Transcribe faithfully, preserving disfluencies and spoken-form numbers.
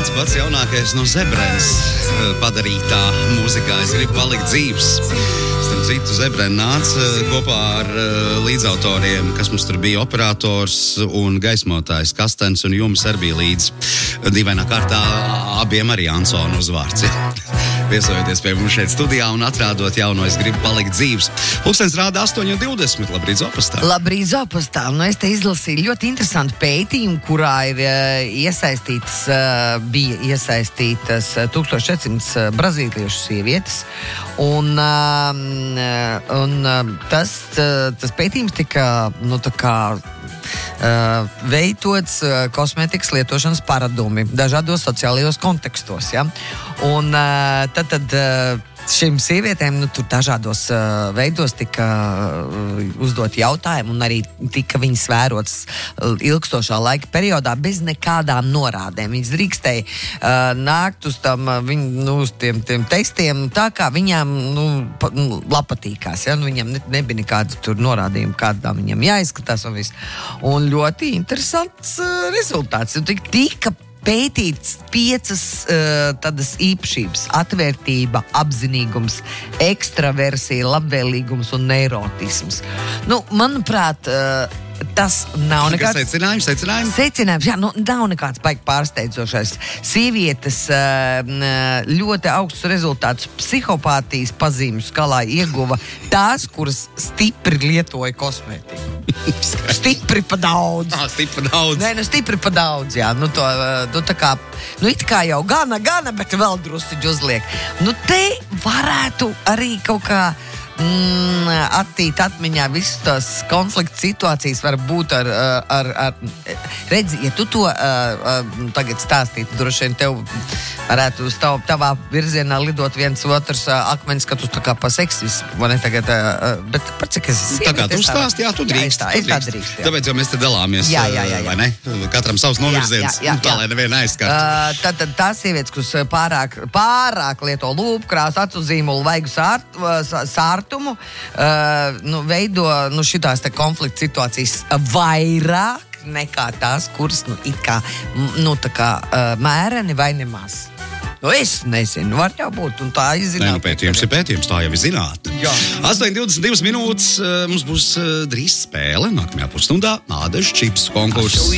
nāca pats jaunākais no Zebrens padarītā mūzikā. Es gribu palikt dzīves. Starp citu, Zebreni nāca kopā ar līdzautoriem, kas mums tur bija operators un gaismotājs Kastens, un jums arī bija līdz. Dīvainā kārtā abiem arī Ansona uzvārds. Viesojoties pie mums šeit studijā un atrādot jauno Es gribu palikt dzīves. Pulkstens rāda astoņi divdesmit. Labrīt, Zopastā. Labrīt, Zopastā. Nu, es te izlasīju ļoti interesantu pētījumu, kurā ir uh, iesaistītas, uh, bija iesaistītas tūkstoš četrsimt brazīliešu sievietes. Un, uh, un uh, tas, uh, tas pētījums tika, nu, tā kā Uh, veidots uh, kosmētikas lietošanas paradumi dažādos sociālajos kontekstos. Ja? Un uh, tad, tad uh, šīm sievietēm nu, tur dažādos uh, veidos tika uh, uzdot jautājumu, un arī tika viņas vērotas uh, ilgstošā laika periodā bez nekādām norādēm. Viņas drīkstēja uh, nākt uz, tam, uh, viņ, nu, uz tiem, tiem testiem tā, kā viņām nu, pa, nu, patīkās. Ja? Nu, viņam ne, nebija nekāda tur norādījuma, kādā viņam jāizskatās un viss. Un ļoti interesants uh, rezultāts. Tika, tika pētīts piecas uh, tādas īpašības - atvērtība, apzinīgums, ekstraversija, labvēlīgums un neirotisms. Nu, manuprāt, uh, tas nav nekāds... Secinājums, secinājums? Secinājums, jā, nu, nav nekāds baigi pārsteidzošais. Sievietes uh, ļoti augstus rezultātus psihopātijas pazīmju skalā ieguva tās, kuras stipri lietoja kosmētiku. Stipri pa daudz. Ah, stipri pa daudz. Nē, nu stipri pa daudz, jā. Nu, to, nu, tā kā, nu, it kā jau gana, gana, bet vēl drusciņu uzliek. Nu, te varētu arī kaut kā mm, attīt atmiņā visas tās konflikta situācijas var būt ar, ar, ar redzi, ja tu to uh, tagad stāstītu, droši vien tev varētu uz tav, tavā virzienā lidot viens otrs uh, akmenis, ka tu tā kā pa seksismu, vai ne tagad, uh, bet par cik es sievieti. Tā kā tu stāst, jā, tu drīkst. Jā, es tā, es tā drīkst, jā. Tāpēc jau mēs te dalāmies, jā, jā, jā, jā. vai ne? Katram savs novirziens, jā, jā, jā, tā, lai neviena aizskart. Uh, tad, tad tās sievietes, kuras pārāk, pārāk lieto lūpkrāsu, acu zīmulu, vaigu sārt, sārtumu, uh, nu, veido nu, šitās te konflikta situācijas vairāk nekā tās, kuras, nu, it kā, nu, tā kā uh, mēreni vai nemaz. Nu, es nezinu, var jau būt, un tā izzināt. Nē, nu, pētījums ir pētījums, tā jau ir zinātne. astoņi divdesmit divas minūtes, mums būs drīz spēle, nākamajā pusstundā Ādažu čips konkurss.